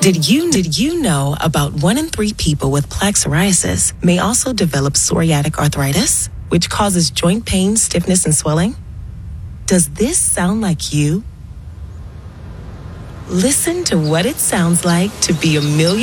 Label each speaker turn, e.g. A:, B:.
A: Did you know about 1 in 3 people with plaque psoriasis may also develop psoriatic arthritis, which causes joint pain, stiffness, and swelling? Does this sound like you? Listen to what it sounds like to be a million